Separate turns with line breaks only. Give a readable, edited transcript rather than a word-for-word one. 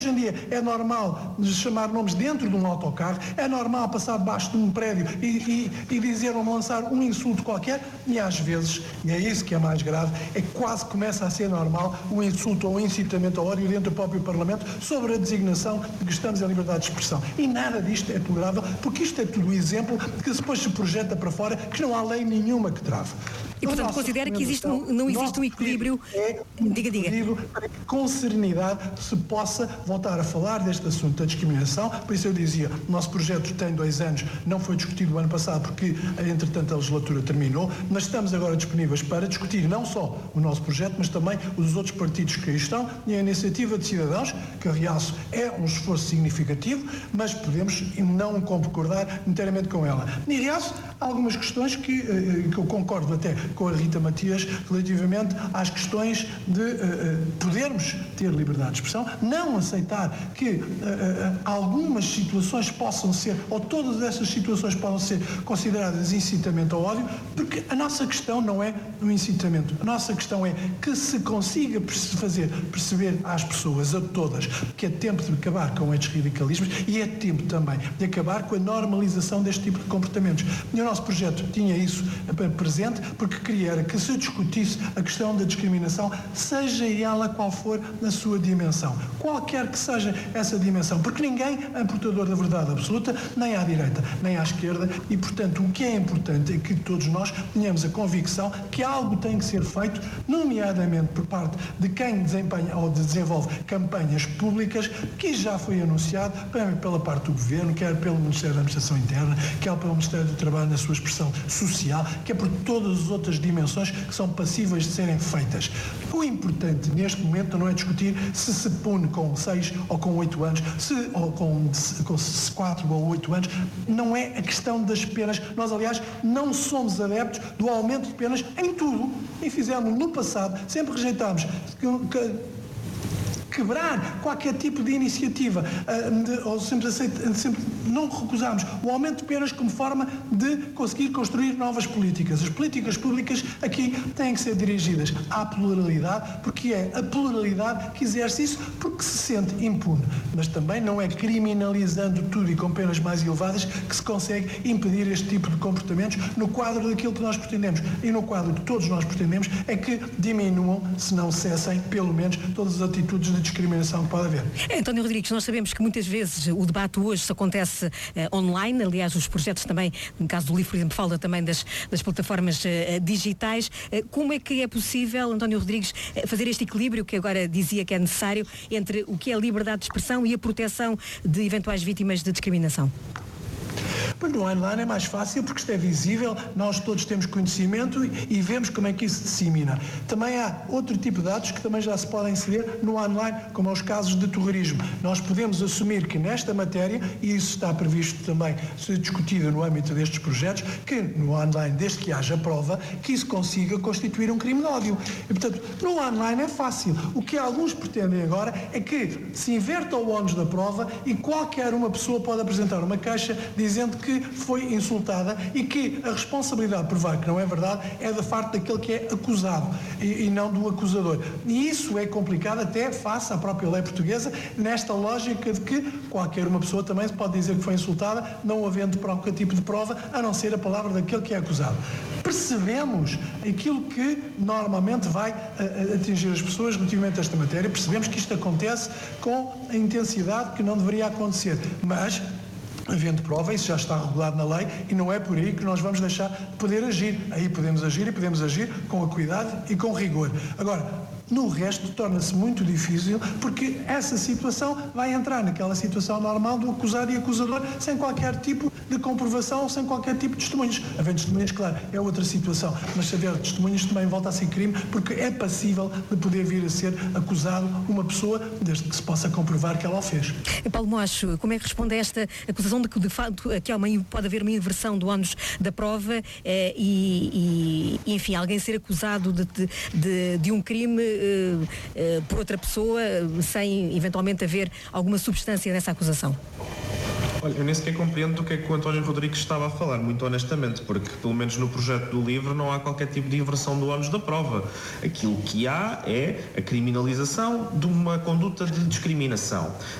Hoje em dia é normal chamar nomes dentro de um autocarro, é normal passar debaixo de um prédio e dizer ou lançar um insulto qualquer, e às vezes, e é isso que é mais grave, é que quase começa a ser normal um insulto ou um incitamento ao ódio dentro do próprio Parlamento sobre a designação de que estamos em liberdade de expressão. E nada disto é tolerável, porque isto é tudo exemplo de que depois se projeta para fora que não há lei nenhuma que trave.
E, portanto, considera que não existe um equilíbrio.
Diga. Para que com serenidade se possa voltar a falar deste assunto da discriminação. Por isso eu dizia, o nosso projeto tem 2 anos, não foi discutido o ano passado porque, entretanto, a legislatura terminou, mas estamos agora disponíveis para discutir não só o nosso projeto, mas também os outros partidos que aí estão, e a Iniciativa de Cidadãos, que, realço, é um esforço significativo, mas podemos não concordar inteiramente com ela. E, realço, há algumas questões que eu concordo até com a Rita Matias relativamente às questões de podermos ter liberdade de expressão, não aceitar que algumas situações possam ser, ou todas essas situações possam ser consideradas incitamento ao ódio, porque a nossa questão não é o incitamento, a nossa questão é que se consiga fazer perceber às pessoas, a todas, que é tempo de acabar com estes radicalismos e é tempo também de acabar com a normalização deste tipo de comportamentos. E o nosso projeto tinha isso presente, porque queria era que se discutisse a questão da discriminação, seja ela qual for na sua dimensão, qualquer que seja essa dimensão, porque ninguém é portador da verdade absoluta, nem à direita, nem à esquerda, e portanto o que é importante é que todos nós tenhamos a convicção que algo tem que ser feito, nomeadamente por parte de quem desempenha ou desenvolve campanhas públicas, que já foi anunciado pela parte do Governo, quer pelo Ministério da Administração Interna, quer pelo Ministério do Trabalho na sua expressão social, quer por todas as outras dimensões que são passíveis de serem feitas. O importante neste momento não é discutir se se pune com 6 ou com 8 anos, ou com 4 ou 8 anos, não é a questão das penas. Nós, aliás, não somos adeptos do aumento de penas em tudo, e fizemos no passado, sempre rejeitámos quebrar qualquer tipo de iniciativa, ou sempre não recusámos o aumento de penas como forma de conseguir construir novas políticas. As políticas públicas aqui têm que ser dirigidas à pluralidade, porque é a pluralidade que exerce isso, porque se sente impune. Mas também não é criminalizando tudo e com penas mais elevadas que se consegue impedir este tipo de comportamentos no quadro daquilo que nós pretendemos. E no quadro que todos nós pretendemos é que diminuam, se não cessem, pelo menos, todas as atitudes de discriminação que pode haver.
António Rodrigues, nós sabemos que muitas vezes o debate hoje acontece online, aliás os projetos também, no caso do livro, por exemplo, fala também das plataformas digitais. Como é que é possível, António Rodrigues, fazer este equilíbrio que agora dizia que é necessário entre o que é a liberdade de expressão e a proteção de eventuais vítimas de discriminação?
Pois no online é mais fácil porque isto é visível, nós todos temos conhecimento e vemos como é que isso se dissemina. Também há outro tipo de dados que também já se podem inserir no online, como os casos de terrorismo. Nós podemos assumir que nesta matéria, e isso está previsto também ser discutido no âmbito destes projetos, que no online, desde que haja prova, que isso consiga constituir um crime de ódio. E portanto, no online é fácil. O que alguns pretendem agora é que se inverta o ónus da prova e qualquer uma pessoa pode apresentar uma queixa dizendo que foi insultada e que a responsabilidade de provar que não é verdade é da parte daquele que é acusado e não do acusador. E isso é complicado até face à própria lei portuguesa, nesta lógica de que qualquer uma pessoa também pode dizer que foi insultada, não havendo qualquer tipo de prova, a não ser a palavra daquele que é acusado. Percebemos aquilo que normalmente vai atingir as pessoas relativamente a esta matéria, percebemos que isto acontece com a intensidade que não deveria acontecer, mas havendo prova, isso já está regulado na lei e não é por aí que nós vamos deixar de poder agir. Aí podemos agir e podemos agir com acuidade e com rigor. Agora, no resto torna-se muito difícil porque essa situação vai entrar naquela situação normal do acusado e acusador sem qualquer tipo de comprovação ou sem qualquer tipo de testemunhos. Havendo testemunhas, claro, é outra situação, mas se haver testemunhas também volta a ser crime porque é passível de poder vir a ser acusado uma pessoa desde que se possa comprovar que ela o fez.
Paulo Moacho, como é que responde a esta acusação de que de facto aqui pode haver uma inversão do ónus da prova enfim, alguém ser acusado de um crime por outra pessoa sem eventualmente haver alguma substância nessa acusação?
Olha, eu nem sequer compreendo do que é que o António Rodrigues estava a falar, muito honestamente, porque pelo menos no projeto do livro não há qualquer tipo de inversão do ónus da prova. Aquilo que há é a criminalização de uma conduta de discriminação.